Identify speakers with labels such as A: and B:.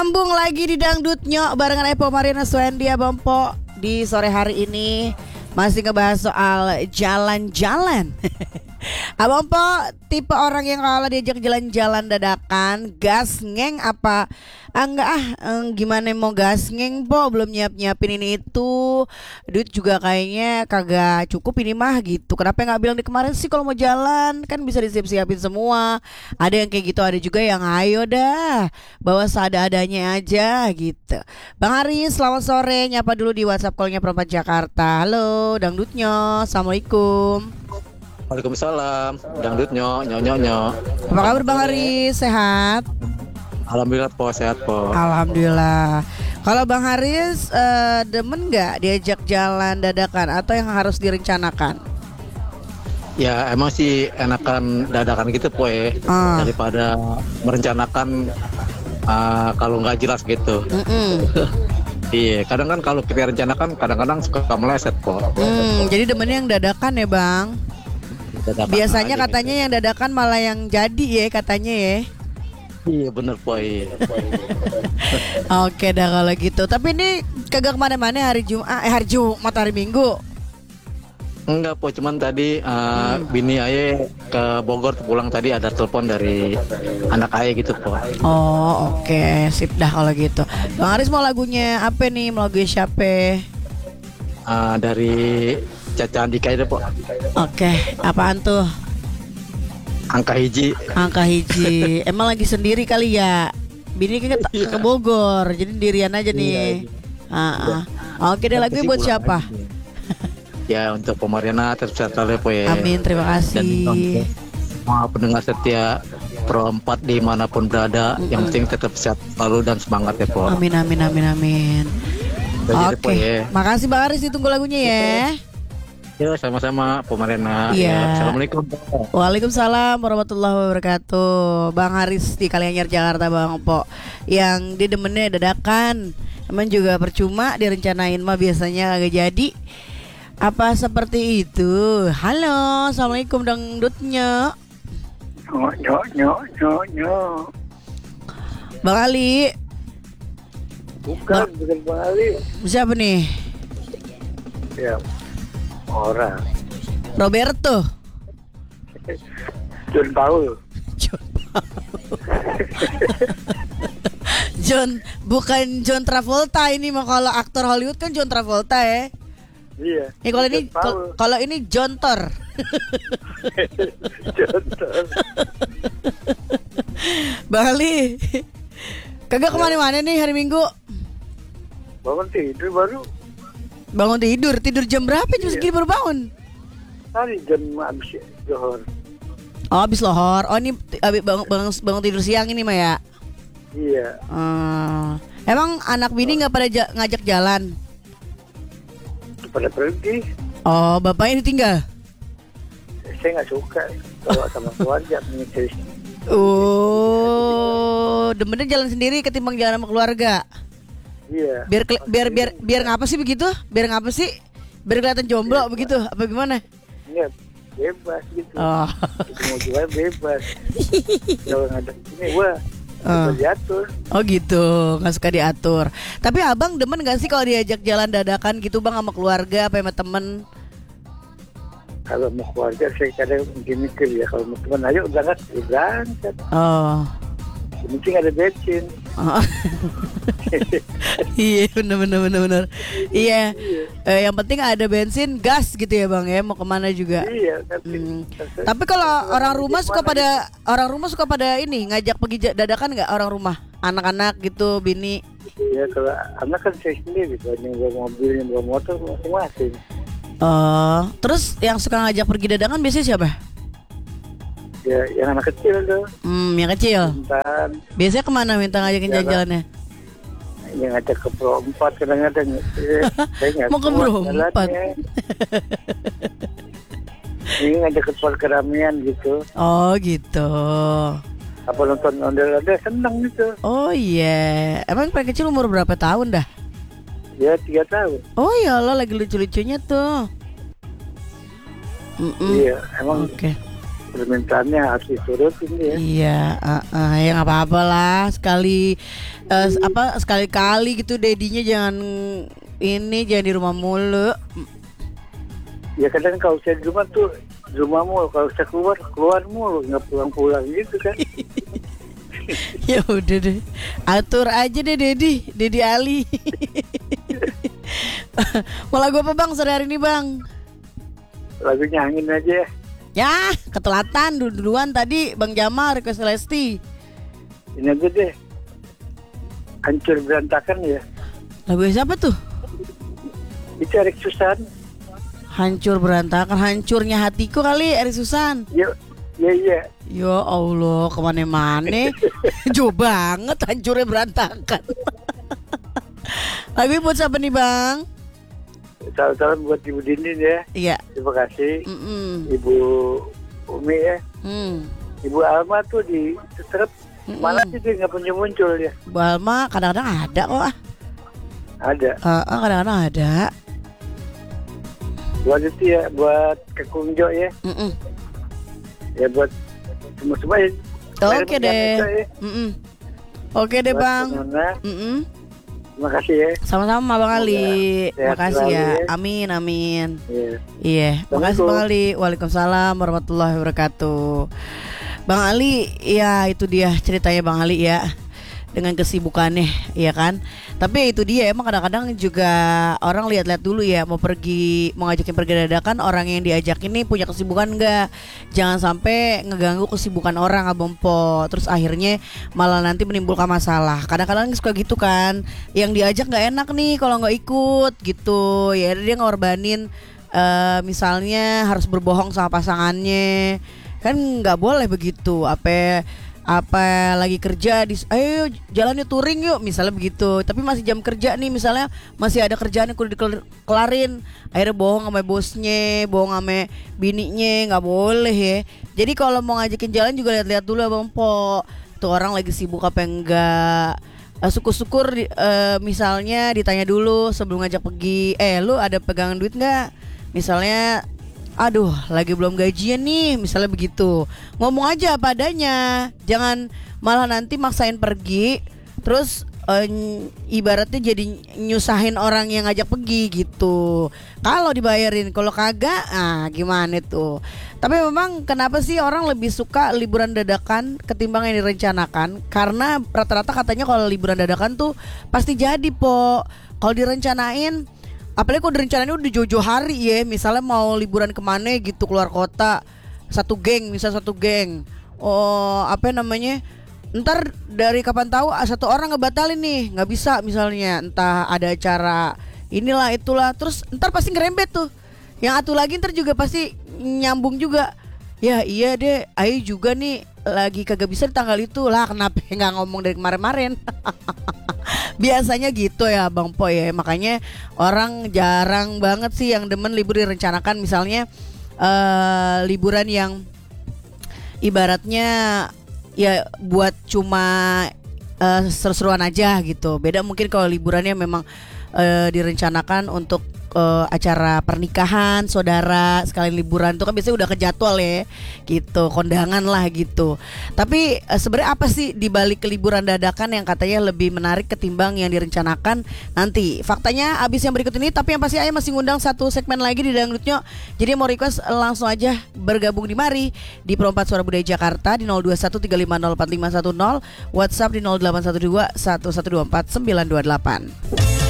A: Nyambung lagi di Dangdutnya barengan Epo Mariana Swendia Bompo. Di sore hari ini masih ngebahas soal jalan-jalan. Abang Po tipe orang yang kalau diajak jalan-jalan dadakan gas ngeng apa enggak gimana mau gas ngeng Po, belum nyiapin ini itu, duit juga kayaknya kagak cukup ini mah gitu. Kenapa nggak bilang di kemarin sih kalau mau jalan, kan bisa disiap-siapin semua. Ada yang kayak gitu, ada juga yang ayo dah bawa seadanya aja gitu. Bang Haris selamat sore, nyapa dulu di WhatsApp callnya Perempat Jakarta. Halo Dangdutnya, assalamualaikum.
B: Waalaikumsalam, dangdutnya, nyok.
A: Apa kabar Bang Haris, sehat?
B: Alhamdulillah po, sehat po.
A: Alhamdulillah. Kalau Bang Haris demen nggak diajak jalan dadakan atau yang harus direncanakan?
B: Ya emang sih enakan dadakan gitu po ya, daripada merencanakan kalau nggak jelas gitu. Iya, kadang kan kalau kita rencanakan kadang-kadang suka meleset po.
A: Jadi demennya yang dadakan ya Bang?
B: Dadakan
A: biasanya
B: aja,
A: katanya
B: gitu.
A: yang dadakan malah yang jadi ya katanya ya.
B: Iya bener po iya.
A: Oke dah kalau gitu. Tapi ini kagak kemana-mana hari Jumat, hari Minggu?
B: Enggak po, cuman tadi bini aye ke Bogor pulang tadi ada telepon dari anak aye gitu po.
A: Oh oke, sip dah kalau gitu. Bang Haris mau lagunya apa nih? Mau lagu siapa?
B: Dari Caca Andika itu po.
A: Oke, apaan tuh?
B: Angka hiji.
A: Emang lagi sendiri kali ya? Bini ke Bogor, jadi dirian aja nih. Oke deh, lagunya buat siapa?
B: Ya untuk Pomariana tetap sehat selalu po ya.
A: Amin, terima kasih.
B: Dan semua pendengar setia Perempat dimanapun berada, yang penting tetap sehat selalu dan semangat ya po.
A: Amin. Oke, makasih Bang Haris, ditunggu lagunya ya.
B: Ya sama-sama Pomariana.
A: Iya.
B: Assalamualaikum.
A: Waalaikumsalam warahmatullahi wabarakatuh. Bang Haris di Kalianyar Jakarta Bang Po. Yang di demennya dadakan. Emang juga percuma direncanain mah biasanya agak jadi. Apa seperti itu? Halo, assalamualaikum dangdutnya.
C: Nyok.
A: Bang Ali.
C: Bukan Bang Ali.
A: Siapa nih?
C: Ya, orang.
A: Roberto.
C: John Paul.
A: Bukan John Travolta ini mah, kalau aktor Hollywood kan John Travolta ya.
C: Iya.
A: Kalau ini John Thor. Bang Ali, kagak kemana-mana nih hari Minggu?
C: Bangun tidur.
A: Tidur jam berapa? Jam segini baru bangun?
C: Tadi jam abis lohor.
A: Oh abis lohor. Oh ini bangun tidur siang ini mah ya?
C: Iya.
A: Emang anak bini nggak pada ngajak jalan?
C: Pada pergi.
A: Oh bapaknya ditinggal?
C: Saya nggak suka kalau sama keluarga menyendiri.
A: Oh, demennya jalan sendiri ketimbang jalan sama keluarga.
C: Iya.
A: Biar ngapa sih begitu? Biar ngapa sih? Biar kelihatan jomblo begitu? Apa gimana?
C: Iya, bebas gitu.
A: Oh.
C: Mau jual bebas. Kalau ngajak ini diatur.
A: Oh gitu, nggak suka diatur. Tapi abang demen nggak sih kalau diajak jalan dadakan gitu bang, sama keluarga apa sama temen?
C: Kalau mau keluarga saya kadang mikir ya, kalau mau teman ayo berangkat.
A: Oh.
C: Yang penting ada bensin.
A: Oh. Iya benar. Iya. Yang penting ada bensin, gas gitu ya bang ya, mau kemana juga.
C: Iya.
A: Tapi kalau orang rumah suka pada ini ngajak pergi dadakan nggak orang rumah, anak-anak gitu, bini?
C: Iya, kalau anak kan saya sendiri, yang bawa mobil, yang bawa motor masing-masing.
A: Terus yang suka ngajak pergi dadakan biasanya siapa?
C: Ya, yang anak kecil tuh.
A: Yang kecil.
C: Bentar.
A: Biasanya kemana minta ngajakin jalan-jalannya?
C: Yang ngajak ke Pro 4 kadang-kadang.
A: Mau ke Pro 4?
C: Ini ngajak ke tempat keramaian gitu.
A: Oh gitu.
C: Apa nonton ondel-ondel seneng gitu.
A: Oh iya. Emang paling kecil umur berapa tahun dah?
C: Ya 3 tahun.
A: Oh ya Allah, lagi lucu-lucunya tuh.
C: Iya, emang.
A: Oke.
C: permintaannya harus diturutin ya.
A: Iya, ya nggak apa-apa lah sekali-kali gitu dedinya jangan jangan di rumah mulu.
C: Ya kadang kalau saya di rumah tuh di rumah mulu, kalau saya keluar mulu, nggak pulang gitu kan.
A: Ya udah deh, atur aja deh Dedi Ali. Mau lagu apa bang sore hari ini bang?
C: Lagunya Angin aja ya.
A: Ya, ketelatan duluan tadi Bang Jamal request Lesti.
C: Ini aja deh. Hancur Berantakan ya.
A: Lagu siapa tuh?
C: Itu Erik Susan.
A: Hancur Berantakan, hancurnya hatiku kali Erik Susan.
C: Iya.
A: Ya Allah, kemana-mana. Jauh banget hancurnya berantakan. Lagu buat siapa nih Bang?
C: Salam-salam buat Ibu Dindin ya.
A: Iya.
C: Terima kasih. Ibu Umi ya. Ibu Alma tuh di Setrep. Mana sih dia nggak muncul ya?
A: Bu Alma kadang-kadang ada kok.
C: Ada.
A: Kadang-kadang ada.
C: Buat itu ya, buat Kekung Jo ya. Ya buat semua ya.
A: Oke deh.
C: Ya.
A: Oke deh
C: buat
A: Bang.
C: Terima kasih ya.
A: Sama-sama Bang Ali. Makasih ya. Amin. Iya. Makasih Bang Ali. Waalaikumsalam warahmatullahi wabarakatuh. Bang Ali, ya itu dia ceritanya Bang Ali ya. Dengan kesibukannya, ya kan. Tapi itu dia emang kadang-kadang juga orang lihat-lihat dulu ya, mau ngajakin pergi dadakan, orang yang diajak ini punya kesibukan enggak. Jangan sampai ngeganggu kesibukan orang Abang Po. Terus akhirnya malah nanti menimbulkan masalah. Kadang-kadang suka gitu kan. Yang diajak nggak enak nih kalau nggak ikut gitu. Ya dia ngorbanin misalnya harus berbohong sama pasangannya. Kan nggak boleh begitu. Apa lagi kerja ayo jalannya touring yuk misalnya begitu, tapi masih jam kerja nih misalnya, masih ada kerjaan yang kudu dikelarin, akhirnya bohong sama bosnya, bohong sama bininya, nggak boleh ya. Jadi kalau mau ngajakin jalan juga lihat-lihat dulu Bang Po, tuh orang lagi sibuk apa enggak. Syukur-syukur misalnya ditanya dulu sebelum ngajak pergi, lu ada pegangan duit nggak, misalnya aduh lagi belum gajian nih misalnya begitu. Ngomong aja apa adanya, jangan malah nanti maksain pergi terus ibaratnya jadi nyusahin orang yang ngajak pergi gitu. Kalau dibayarin, kalau kagak gimana tuh. Tapi memang kenapa sih orang lebih suka liburan dadakan ketimbang yang direncanakan? Karena rata-rata katanya kalau liburan dadakan tuh pasti jadi Po. Kalau direncanain, apalagi kalau direncanain udah jauh-jauh hari ya, misalnya mau liburan kemana gitu, keluar kota, satu geng, ntar dari kapan tahu satu orang ngebatalin nih, nggak bisa misalnya, entah ada acara inilah itulah, terus ntar pasti ngerembet tuh, yang atu lagi ntar juga pasti nyambung juga. Ya iya deh, ayo juga nih lagi kagak bisa di tanggal itu lah, kenapa nggak ngomong dari kemarin-kemarin. Biasanya gitu ya Bang Po ya. Makanya orang jarang banget sih yang demen libur direncanakan. Misalnya liburan yang ibaratnya ya buat cuma seru-seruan aja gitu. Beda mungkin kalau liburannya memang direncanakan untuk acara pernikahan saudara sekalian liburan, itu kan biasanya udah kejadwal ya gitu, kondangan lah gitu. Tapi sebenarnya apa sih dibalik liburan dadakan yang katanya lebih menarik ketimbang yang direncanakan? Nanti faktanya abis yang berikut ini. Tapi yang pasti Ayah masih ngundang satu segmen lagi di Dangdutnya. Jadi mau request langsung aja bergabung di mari di Perempat Suara Budaya Jakarta di 0213504510, WhatsApp di 0812 1124 928.